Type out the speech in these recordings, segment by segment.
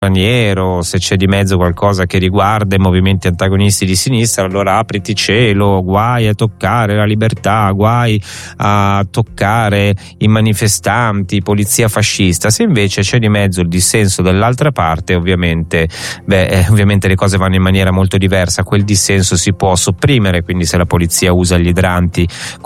straniero, se c'è di mezzo qualcosa che riguarda i movimenti antagonisti di sinistra, allora apriti cielo, guai a toccare la libertà, guai a toccare i manifestanti, polizia fascista. Se invece c'è di mezzo il dissenso dall'altra parte, ovviamente le cose vanno in maniera molto diversa. Quel dissenso si può sopprimere, quindi se la polizia usa gli idranti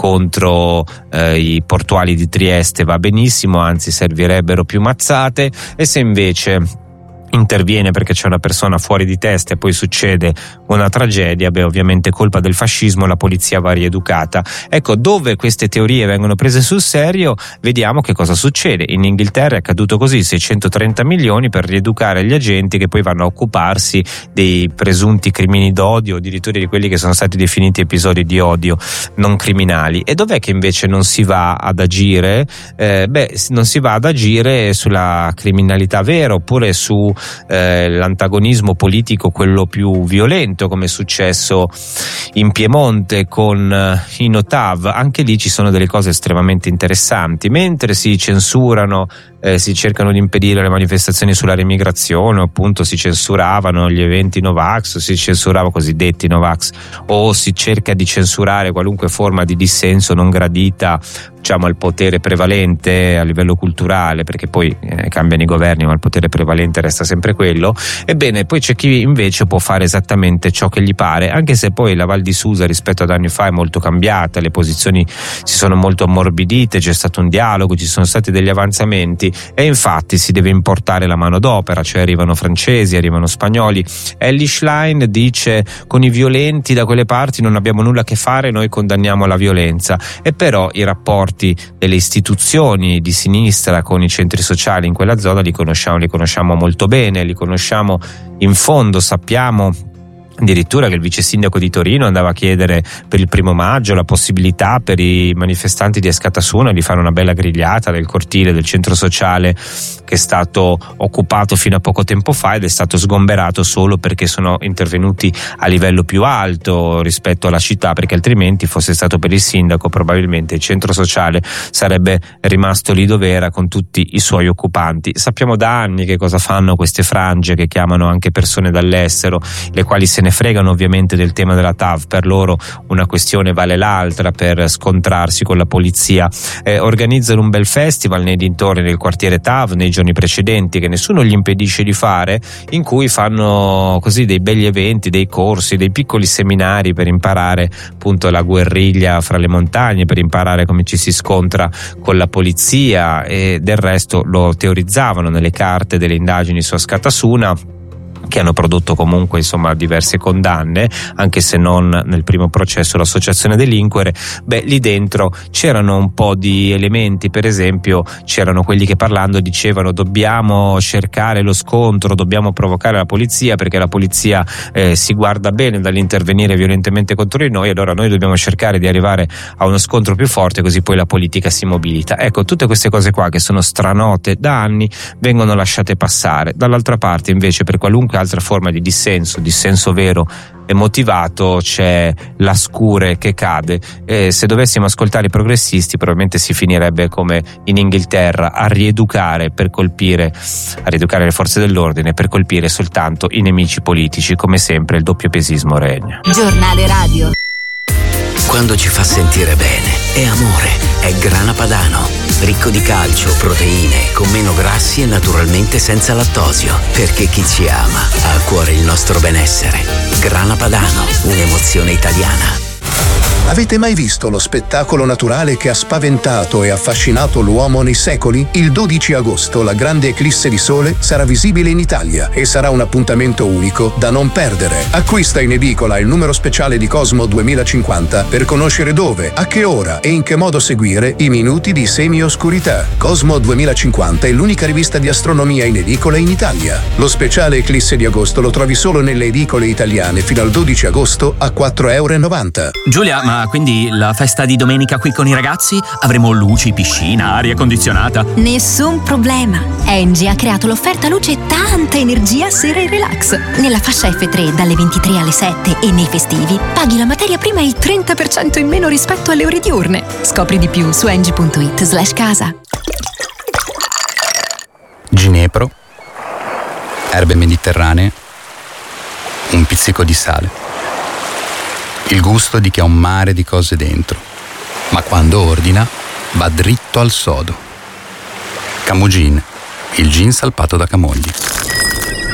contro i portuali di Trieste va benissimo, anzi servirebbero più mazzate. E se invece interviene perché c'è una persona fuori di testa e poi succede una tragedia, ovviamente colpa del fascismo, la polizia va rieducata. Ecco, dove queste teorie vengono prese sul serio, vediamo che cosa succede. In Inghilterra è accaduto così: 630 milioni per rieducare gli agenti che poi vanno a occuparsi dei presunti crimini d'odio, addirittura di quelli che sono stati definiti episodi di odio non criminali. E dov'è che invece non si va ad agire? Non si va ad agire sulla criminalità vera, oppure su l'antagonismo politico, quello più violento, come è successo in Piemonte con i Notav. Anche lì ci sono delle cose estremamente interessanti. Mentre si censurano, si cercano di impedire le manifestazioni sulla remigrazione, appunto si censuravano gli eventi Novax, si censurava cosiddetti Novax, o si cerca di censurare qualunque forma di dissenso non gradita, diciamo, al potere prevalente a livello culturale, perché poi cambiano i governi ma il potere prevalente resta sempre quello. Ebbene, poi c'è chi invece può fare esattamente ciò che gli pare, anche se poi la Val di Susa rispetto ad anni fa è molto cambiata, le posizioni si sono molto ammorbidite, c'è stato un dialogo, ci sono stati degli avanzamenti, e infatti si deve importare la manodopera, cioè arrivano francesi, arrivano spagnoli. Elly Schlein dice: con i violenti da quelle parti non abbiamo nulla a che fare, noi condanniamo la violenza. E però i rapporti delle istituzioni di sinistra con i centri sociali in quella zona li conosciamo molto bene, li conosciamo in fondo. Sappiamo addirittura che il vice sindaco di Torino andava a chiedere per il 1° maggio la possibilità per i manifestanti di Escatasuna di fare una bella grigliata nel cortile del centro sociale che è stato occupato fino a poco tempo fa ed è stato sgomberato solo perché sono intervenuti a livello più alto rispetto alla città, perché altrimenti, fosse stato per il sindaco, probabilmente il centro sociale sarebbe rimasto lì dove era con tutti i suoi occupanti. Sappiamo da anni che cosa fanno queste frange che chiamano anche persone dall'estero, le quali se ne fregano ovviamente del tema della TAV. Per loro una questione vale l'altra per scontrarsi con la polizia. Organizzano un bel festival nei dintorni del quartiere TAV nei giorni precedenti, che nessuno gli impedisce di fare, in cui fanno così dei begli eventi, dei corsi, dei piccoli seminari per imparare appunto la guerriglia fra le montagne, per imparare come ci si scontra con la polizia, e del resto lo teorizzavano nelle carte delle indagini su Escatasuna, che hanno prodotto comunque diverse condanne, anche se non nel primo processo l'associazione delinquere. Lì dentro c'erano un po' di elementi, per esempio c'erano quelli che parlando dicevano: dobbiamo cercare lo scontro, dobbiamo provocare la polizia perché la polizia si guarda bene dall'intervenire violentemente contro di noi, allora noi dobbiamo cercare di arrivare a uno scontro più forte, così poi la politica si mobilita. Ecco, tutte queste cose qua che sono stranote da anni vengono lasciate passare. Dall'altra parte invece, per qualunque altra forma di dissenso vero e motivato, c'è la scure che cade, e se dovessimo ascoltare i progressisti probabilmente si finirebbe come in Inghilterra, a rieducare le forze dell'ordine per colpire soltanto i nemici politici. Come sempre il doppiopesismo regna. Giornale radio. Quando ci fa sentire bene è amore, è Grana Padano, ricco di calcio, proteine, con meno grassi e naturalmente senza lattosio, perché chi ci ama ha a cuore il nostro benessere. Grana Padano, un'emozione italiana. Avete mai visto lo spettacolo naturale che ha spaventato e affascinato l'uomo nei secoli? Il 12 agosto la grande eclisse di sole sarà visibile in Italia e sarà un appuntamento unico da non perdere. Acquista in edicola il numero speciale di Cosmo 2050 per conoscere dove, a che ora e in che modo seguire i minuti di semi-oscurità. Cosmo 2050 è l'unica rivista di astronomia in edicola in Italia. Lo speciale eclisse di agosto lo trovi solo nelle edicole italiane fino al 12 agosto a €4,90. Giulia, ma quindi la festa di domenica qui con i ragazzi? Avremo luci, piscina, aria condizionata? Nessun problema. Engie ha creato l'offerta luce e tanta energia sera e relax. Nella fascia F3 dalle 23 alle 7 e nei festivi paghi la materia prima il 30% in meno rispetto alle ore diurne. Scopri di più su engie.it/casa. Ginepro, erbe mediterranee, un pizzico di sale. Il gusto di chi ha un mare di cose dentro, ma quando ordina va dritto al sodo. Camugin, il gin salpato da Camogli.